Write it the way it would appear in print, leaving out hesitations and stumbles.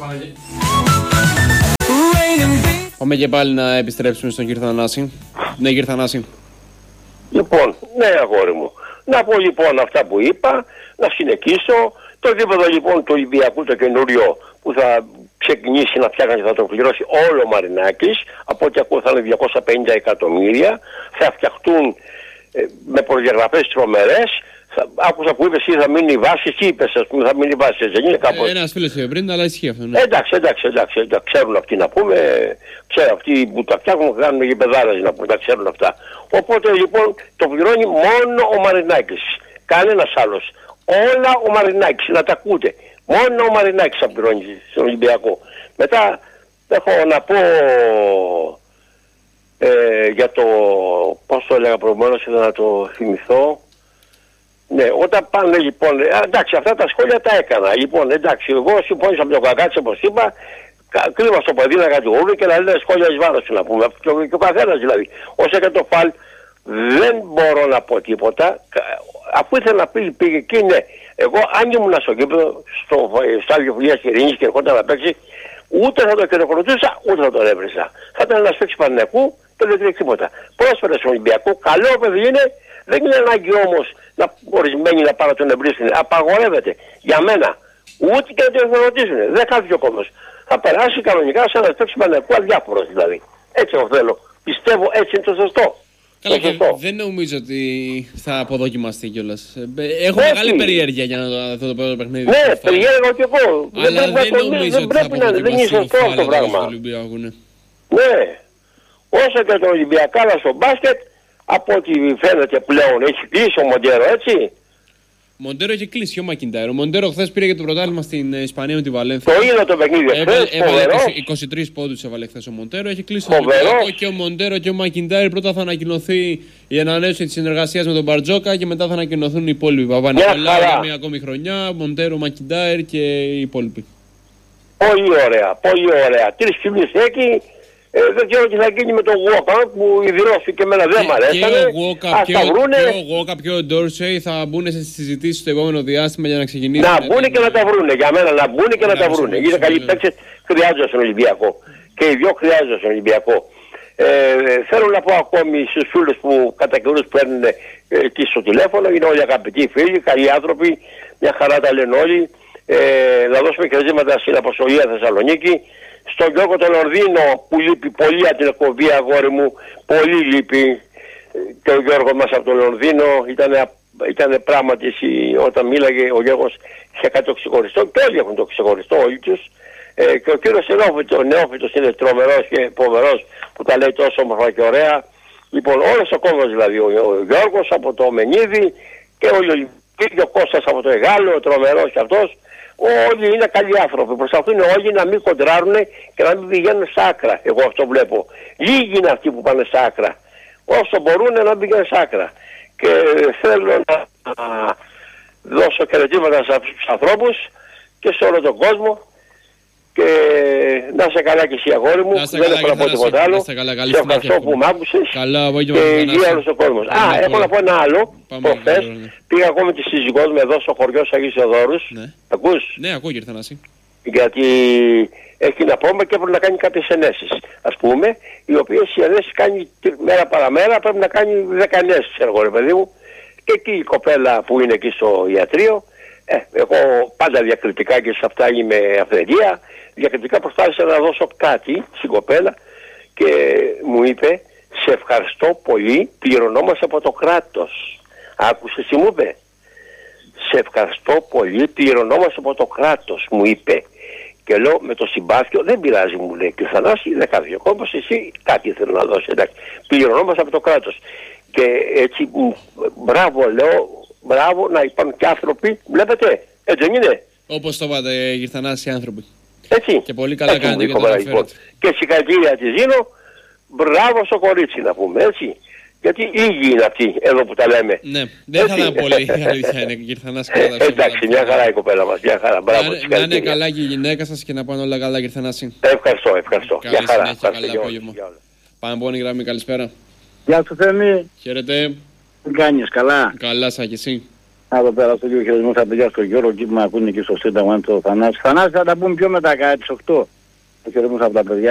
Πάμε και πάλι να επιστρέψουμε στον κύριο Θανάση. Ναι, κύριε Θανάση. Λοιπόν, ναι, αγόρι μου. Να πω λοιπόν αυτά που είπα, να συνεχίσω. Το γήπεδο λοιπόν του Ολυμπιακού το καινούριο που θα ξεκινήσει να φτιάχνει και θα το πληρώσει όλο ο Μαρινάκης, από ό,τι ακούω θα είναι 250 εκατομμύρια, θα φτιαχτούν με προδιαγραφές τρομερές. Άκουσα που είπες θα μείνει η βάση, τι είπες, ας πούμε, θα μείνει η βάση, δεν είναι κάπως. Ένας φίλος είπε πριν, αλλά ισχύει αυτό. Ναι. Εντάξει, ξέρουν αυτοί να πούμε, ξέρουν αυτοί που τα φτιάχνουν, κάνουν γηπεδάρες να πούμε, τα ξέρουν αυτά. Οπότε λοιπόν το πληρώνει μόνο ο Μαρινάκης, κανένας άλλος. Όλα ο Μαρινάκης, να τα ακούτε. Μόνο ο Μαρινάκης θα πληρώνει στον Ολυμπιακό. Μετά έχω να πω για το, πώς το έλεγα προηγουμένως, να το θυμηθώ. Ναι, όταν πάνε λοιπόν, εντάξει αυτά τα σχόλια τα έκανα. Λοιπόν, εντάξει, εγώ συμφώνησα με τον Κακάτση όπως είπα, κλείμα στο παιδί να κατηγορούν και να λένε σχόλια εις βάρος του να πούμε. Και ο καθένας δηλαδή. Όσο και το φάλ δεν μπορώ να πω τίποτα, αφού ήθελα να πήγε εκεί, ναι. Εγώ αν ήμουν στο γήπεδο, στο στάδιο Φιλίας Ειρήνης και ερχόταν να παίξει, ούτε θα τον χειροκροτούσα, ούτε θα τον έβρισα. Θα ήταν ένας παίκτης Παναθηναϊκού και δεν τρέχει τίποτα. Πρόσφερε στον Ολυμπιακό, καλό παιδί είναι, δεν είναι ανάγκη όμως να ορισμένοι να πάρουν τον εμπρίσουν. Απαγορεύεται. Για μένα. Ούτε και να τον χειροκροτήσουν. Δεν χάθηκε ο κόσμος. Θα περάσει κανονικά σαν ένας παίκτης Παναθηναϊκού αδιάφορος δηλαδή. Έτσι εγώ θέλω. Πιστεύω έτσι είναι το σωστό. Καλά, και δεν νομίζω ότι θα αποδοκιμαστεί κιόλας. Έχω μεγάλη περιέργεια για να δω το πρώτο παιχνίδι. Ναι, περιέργω κι εγώ. Αλλά δεν νομίζω ότι θα αποδοκιμαστεί το αυτό το πράγμα. Ναι. Όσο και το Ολυμπιακάρα στο μπάσκετ, από ό,τι φαίνεται πλέον έχει κλείσει ο Μοντέρο, έτσι. Μοντέρο έχει κλείσει ο Μακιντάιρ. Ο Μοντέρο χθες πήρε και το πρωτάθλημα στην Ισπανία με τη Βαλένθια. Το είδα το παιχνίδι χθες. Έβαλε 23 πόντους έβαλε χθες ο Μοντέρο. Έχει κλείσει το Ολυμπιακό και ο Μοντέρο και ο Μακιντάιρ. Πρώτα θα ανακοινωθεί η ανανέωση της συνεργασίας με τον Μπαρτζόκα και μετά θα ανακοινωθούν οι υπόλοιποι. Παπα-Νικολάου για μια ακόμη χρονιά. Μοντέρο, Μακιντάιρ και οι υπόλοιποι. Πολύ ωραία, πολύ ωραία. 3 φίλους εκεί. Δεν ξέρω τι θα γίνει με τον Γουόκα που ιδρυώθηκε και εμένα δεν μ' αρέσανε. Και ο Γουόκα και ο Ντόρσεϊ θα μπουν σε συζητήσεις στο επόμενο διάστημα για να ξεκινήσουν. Να μπουν και να τα βρούνε. Για μένα να μπουν και να τα βρούνε. Είναι καλοί παίκτες, χρειάζονται στον Ολυμπιακό. Και οι δυο χρειάζονται στον Ολυμπιακό. Θέλω να πω ακόμη στους φίλους που κατά καιρούς παίρνουν εκεί στο τηλέφωνο. Είναι όλοι αγαπητοί φίλοι, καλοί άνθρωποι. Μια χαρά τα λένε όλοι. Να δώσουμε χαιρετήματα στην αποστολή Θεσσαλονίκη. Στον Γιώργο τον Λονδίνο που λείπει πολύ από την εκπομπή, αγόρι μου, πολύ λείπει και ο Γιώργος μας από τον Λονδίνο. Ήταν πράγματι όταν μίλαγε ο Γιώργος είχε κάτι το ξεχωριστό και όλοι έχουν το ξεχωριστό όλοι τους. Και ο κύριος Νεόφυτος είναι τρομερός και φοβερός που τα λέει τόσο όμορφα και ωραία. Λοιπόν, όλος ο κόσμος δηλαδή, ο Γιώργος από το Μενίδη και ο Κώστας από το Εγάλο, ο τρομερός και αυτός. Όλοι είναι καλοί άνθρωποι. Προσπαθούν όλοι να μην κοντράρουν και να μην πηγαίνουν στα άκρα. Εγώ αυτό βλέπω. Λίγοι είναι αυτοί που πάνε στα άκρα. Όσο μπορούν να μην πηγαίνουν στα άκρα. Και θέλω να δώσω χαιρετήματα στους ανθρώπους και σε όλο τον κόσμο. Και να είσαι καλά και εσύ αγόρι μου. Δεν έχω να πω τίποτα άλλο. Σε ευχαριστώ που μ' άκουσες. Και υγεία όλος ο κόσμος. Έχω να πω ένα άλλο. Προχθές πήγα εγώ με τη σύζυγός μου εδώ στο χωριό Αγίους Θεοδόρους. Ακούς? Ναι, ακούω κύριε Θανάση. Γιατί έχει να πούμε και πρέπει να κάνει κάποιες ενέσεις. Ας πούμε, οι οποίες οι ενέσεις κάνει μέρα παραμέρα, πρέπει να κάνει 10 ενέσεις, εγώ ρε παιδί μου. Και εκεί η κοπέλα που είναι εκεί στο ιατρείο, εγώ πάντα διακριτικά και σε αυτά είμαι αυθεντία, διακριτικά προσπάθησα να δώσω κάτι στην κοπέλα και μου είπε σε ευχαριστώ πολύ, πληρωνόμαστε από το κράτος. Άκουσες τι μου είπε? Σε ευχαριστώ πολύ, πληρωνόμαστε από το κράτος, μου είπε. Και λέω με το συμπάθειο, δεν πειράζει μου λέει, και ο Θανάση δεν κάνει ακόμα, εσύ κάτι θέλω να δώσει, εντάξει. Πληρωνόμαστε από το κράτος. Και έτσι, μπράβο λέω, μπράβο να υπάρχουν και άνθρωποι, βλέπετε, έτσι δεν είναι? Όπως το είπατε κύριε Θανάση, άνθρωποι. Έτσι. Και πολύ καλά κάνετε και το αναφέρετε. Και συγχαρητήρια τη δίνω, μπράβο στο κορίτσι να πούμε, έτσι. Γιατί λίγοι είναι αυτοί εδώ που τα λέμε. Ναι, δεν θα ήταν πολύ αλήθεια είναι κύριε Θανάση. Εντάξει, μια χαρά η κοπέλα μας, μια χαρά. Μπράβο, να είναι καλά και η γυναίκα σας και να πάνε όλα καλά κύριε Θανάση. Ευχαριστώ. Μια χαρά. Καλό απόγευμα. Πάμε επόμενη γραμμή, καλησπέρα. Γεια σου Θέμη. Χαίρετε. Τι κάνεις, καλά? Καλά, σαν και εσύ. Εδώ πέρα στο δύο χειρισμούς τα παιδιά στο Γιώργο, εκεί που με ακούνε και στο Σύνταγμα, το Θανάση. Θανάση θα τα πούμε πιο μετά, κατά τις 8. Το χειρισμούς από τα παιδιά.